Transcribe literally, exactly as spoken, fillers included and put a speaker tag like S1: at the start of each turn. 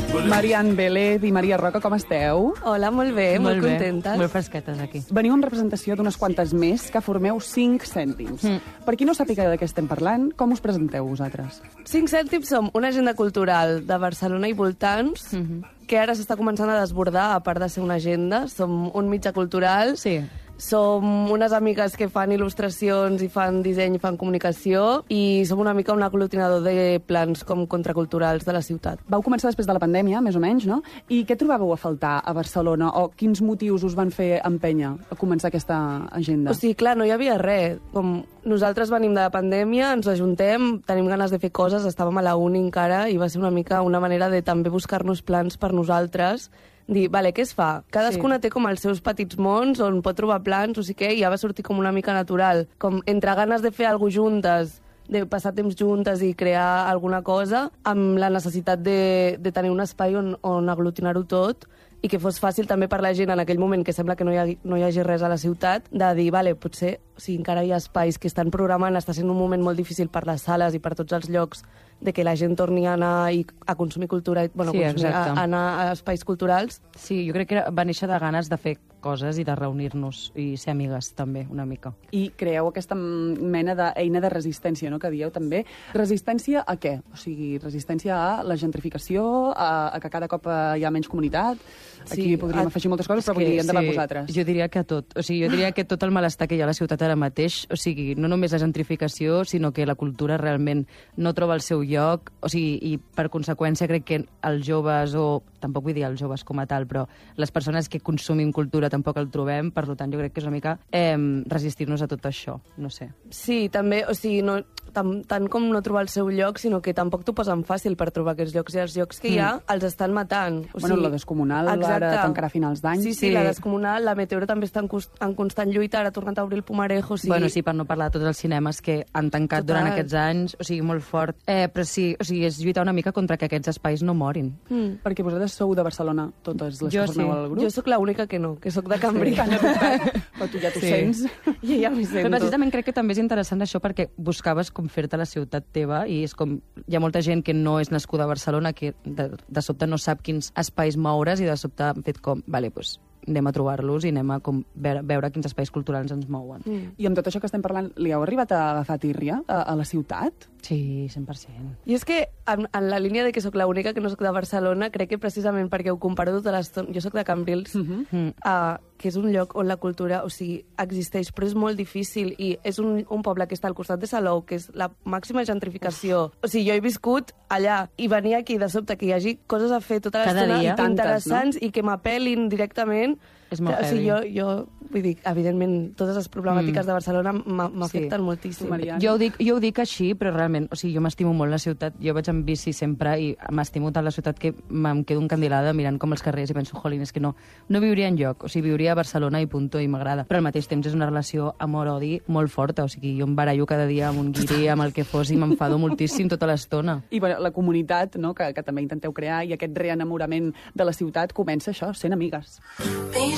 S1: Marian Vélez i Maria Roca, com esteu?
S2: Hola, molt bé, molt, molt contentes.
S3: Molt fresquetes, aquí.
S1: Veniu en representació d'unes quantes més que formeu cinc cèntims. Mm. Per qui no sàpiga de què estem parlant, com us presenteu vosaltres?
S2: cinc cèntims som una agenda cultural de Barcelona i voltants, mm -hmm. que ara s'està començant a desbordar, a part de ser una agenda. Som un mitjà cultural.
S3: Sí.
S2: Som unes amigues que fan il·lustracions i fan disseny i fan comunicació, i som una mica un aglutinador de plans com contraculturals de la ciutat.
S1: Vau començar després de la pandèmia, més o menys, no? I què trobàveu a faltar a Barcelona? O quins motius us van fer empènyer a començar aquesta agenda?
S2: O sigui, clar, no hi havia res. Com nosaltres venim de la pandèmia, ens ajuntem, tenim ganes de fer coses, estàvem a la uni encara, i va ser una mica una manera de també buscar-nos plans per nosaltres, dir, vale, què es fa? Cadascuna sí. té com els seus petits mons on pot trobar plans, o sigui què, i ja va sortir com una mica natural. Com entre ganes de fer alguna cosa juntes, de passar temps juntes i crear alguna cosa, amb la necessitat de, de tenir un espai on, on aglutinar-ho tot, i que fos fàcil també per la gent en aquell moment que sembla que no hi hagi, no hi hagi res a la ciutat, de dir, vale, potser, o sigui, encara hi ha espais que estan programant, està sent un moment molt difícil per les sales i per tots els llocs, de que la gent torni a anar i a consumir cultura, bueno,
S3: sí,
S2: consumir, a, a anar a espais culturals.
S3: Sí, jo crec que va néixer de ganes de fer coses i de reunir-nos i ser amigues, també, una mica.
S1: I creeu aquesta mena d'eina de resistència, no?, que dieu també. Resistència a què? O sigui, resistència a la gentrificació, a, a que cada cop hi ha menys comunitat. Aquí sí, podríem a... afegir moltes coses, però vull dir, endavant sí, vosaltres.
S3: Jo diria que tot. O sigui, jo diria que tot el malestar que hi ha a la ciutat ara mateix, o sigui, no només la gentrificació, sinó que la cultura realment no troba el seu lloc, o sigui, i per conseqüència crec que els joves, o tampoc vull dir els joves com a tal, però les persones que consumim cultura tampoc el trobem, per tant jo crec que és una mica eh, resistir-nos a tot això, no sé.
S2: Sí, també, o sigui, no, tant, tant com no trobar el seu lloc, sinó que tampoc t'ho posen fàcil per trobar aquests llocs, i els llocs que hi ha mm. els estan matant. O
S1: bueno,
S2: sigui,
S1: la Descomunal exacte. Ara tancarà a finals d'any.
S2: Sí, sí, sí, la Descomunal, la Meteoro també està en, en constant lluita, ara ha tornat a obrir el Pumarejo. O sigui...
S3: Bueno, sí, per no parlar de tots els cinemes que han tancat Total. Durant aquests anys, o sigui, molt fort. Eh, però sí, o sigui, és lluitar una mica contra que aquests espais no morin.
S2: Mm.
S1: Perquè vosaltres sou de Barcelona, totes les
S3: jo
S1: que formeu
S3: sí.
S1: al grup?
S2: Jo sóc l'única que no, que sóc de Cambrils.
S1: Sí, però tu ja t'ho sí. sents.
S2: I ja m'hi sento.
S3: Però precisament crec que també és interessant això perquè buscaves com fer-te la ciutat teva, i és com hi ha molta gent que no és nascuda a Barcelona que de, de sobte no sap quins espais moure's, i de sobte han fet com, vale, doncs anem a trobar-los i anem a com veure, veure quins espais culturals ens mouen.
S1: Mm. I amb tot això que estem parlant, li heu arribat a agafar tírria a, a la ciutat?
S3: Sí, cent per cent.
S2: I és que, en, en la línia de que sóc l'única que no sóc de Barcelona, crec que precisament perquè ho comparo tota l'estona... Jo sóc de Cambrils, mm -hmm. uh, que és un lloc on la cultura, o sigui, existeix, però és molt difícil, i és un, un poble que està al costat de Salou, que és la màxima gentrificació. Uf. O sigui, jo he viscut allà, i venir aquí de sobte que hi hagi coses a fer tota l'estona interessants, no? I que m'apel·lin directament.
S3: És molt
S2: o sigui, jo, jo, vull dir, evidentment, totes les problemàtiques mm. de Barcelona m'afecten sí. moltíssim.
S3: Jo ho, dic, jo ho dic així, però realment, o sigui, jo m'estimo molt la ciutat, jo vaig en bici sempre i m'estimo tant la ciutat que em quedo encandilada mirant com els carrers i penso, jolín, és que no, no viuria enlloc, o sigui, viuria a Barcelona i punto, i m'agrada. Però al mateix temps és una relació amor-odi molt forta, o sigui, jo em barallo cada dia amb un guiri, amb el que fos, i m'enfado moltíssim tota l'estona.
S1: I bueno, la comunitat, no?, que, que també intenteu crear, i aquest reenamorament de la ciutat comença això, sent amigues.